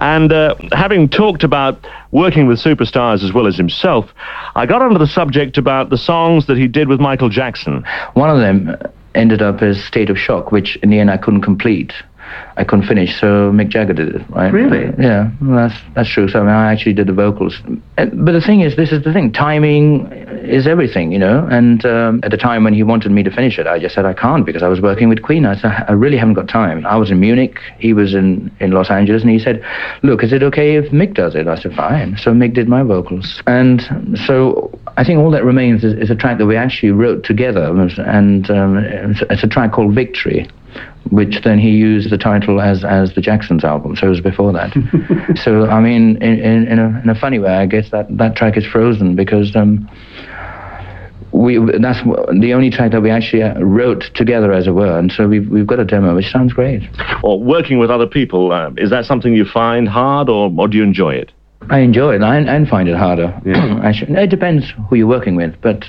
And having talked about working with superstars as well as himself, I got onto the subject about the songs that he did with Michael Jackson. One of them ended up as State of Shock, which in the end I couldn't complete. I couldn't finish, so Mick Jagger did it, right? Really? Yeah, well, that's true. So I actually did the vocals. But the thing is, this is the thing, timing is everything, you know? And at the time when he wanted me to finish it, I just said I can't because I was working with Queen. I said, I really haven't got time. I was in Munich, he was in Los Angeles, and he said, look, is it okay if Mick does it? I said, fine. So Mick did my vocals. And so I think all that remains is a track that we actually wrote together, and it's a track called Victory, which then he used the title as the Jacksons album, so it was before that. So, I mean, in a funny way, I guess that track is frozen because that's the only track that we actually wrote together, as it were, and so we've got a demo, which sounds great. Or working with other people, is that something you find hard, or do you enjoy it? I enjoy it, and find it harder. Yeah. Actually, it depends who you're working with, but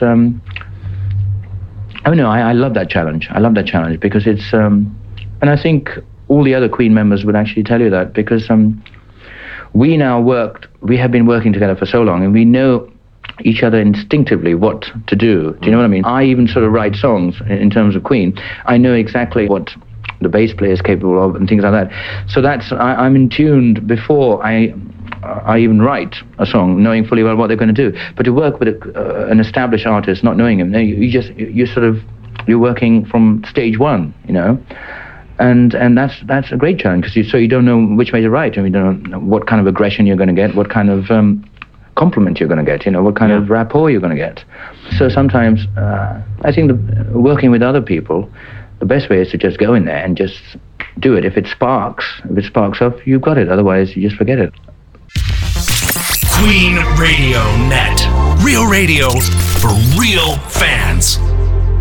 I love that challenge. I love that challenge because it's... And I think all the other Queen members would actually tell you that because we have been working together for so long and we know each other instinctively what to do. Do you know what I mean? I even sort of write songs in terms of Queen. I know exactly what the bass player is capable of and things like that. So I'm in tune before I even write a song, knowing fully well what they're going to do. But to work with an established artist, not knowing him, you're working from stage one, you know. And that's a great challenge because you don't know which way to write, and you don't know what kind of aggression you're going to get, what kind of compliment you're going to get, you know, what kind of rapport you're going to get. So sometimes I think working with other people, the best way is to just go in there and just do it. If it sparks off, you've got it. Otherwise, you just forget it. Queen Radio Net. Real radio for real fans.